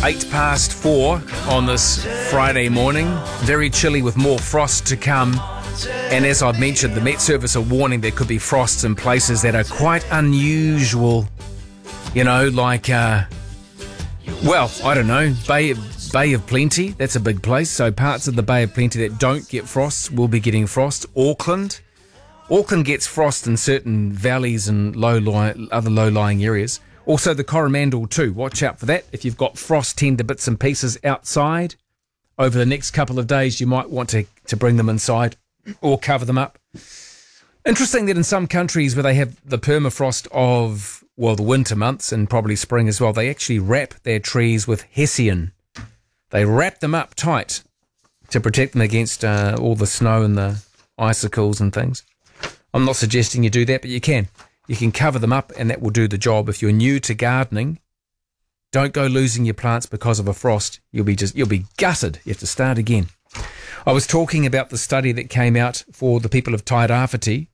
4:08 on this Friday morning. Very chilly with more frost to come. And as I've mentioned, the Met Service are warning there could be frosts in places that are quite unusual. You know, like, I don't know, Bay of Plenty. That's a big place. So parts of the Bay of Plenty that don't get frosts will be getting frost. Auckland gets frost in certain valleys and other low-lying areas. Also the Coromandel too. Watch out for that. If you've got frost tender bits and pieces outside, over the next couple of days you might want to bring them inside or cover them up. Interesting that in some countries where they have the permafrost of, the winter months and probably spring as well, they actually wrap their trees with hessian. They wrap them up tight to protect them against all the snow and the icicles and things. I'm not suggesting you do that, but you can. You can cover them up and that will do the job. If you're new to gardening, don't go losing your plants because of a frost. You'll be gutted. You have to start again. I was talking about the study that came out for the people of Tairāwhiti,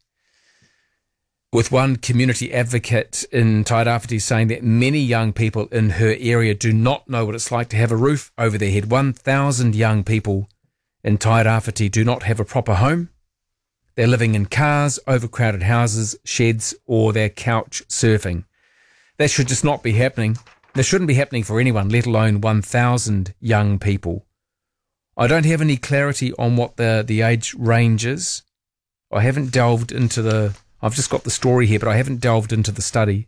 with one community advocate in Tairāwhiti saying that many young people in her area do not know what it's like to have a roof over their head. 1,000 young people in Tairāwhiti do not have a proper home. They're living in cars, overcrowded houses, sheds, or they're couch surfing. That should just not be happening. That shouldn't be happening for anyone, let alone 1,000 young people. I don't have any clarity on what the age range is. I haven't delved into I've just got the story here, but I haven't delved into the study.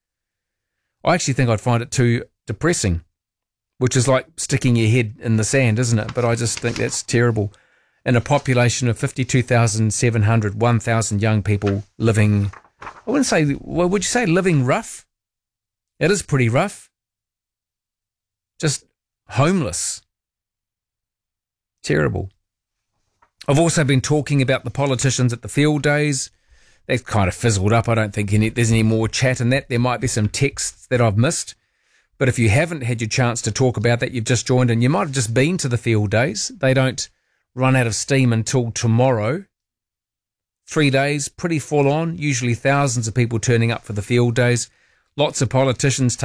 I actually think I'd find it too depressing, which is like sticking your head in the sand, isn't it? But I just think that's terrible. In a population of 52,700, 1,000 young people living, would you say living rough? It is pretty rough. Just homeless. Terrible. I've also been talking about the politicians at the field days. They've kind of fizzled up. I don't think there's any more chat in that. There might be some texts that I've missed. But if you haven't had your chance to talk about that, you've just joined in. You might have just been to the field days. They don't run out of steam until tomorrow. 3 days, pretty full on. Usually thousands of people turning up for the field days. Lots of politicians